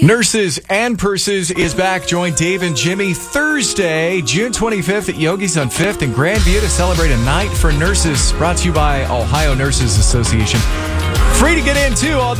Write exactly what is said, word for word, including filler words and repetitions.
Nurses and Purses is back. Join Dave and Jimmy Thursday, June twenty-fifth at Yogi's on fifth in Grandview to celebrate a night for nurses. Brought to you by Ohio Nurses Association. Free to get in, too. All the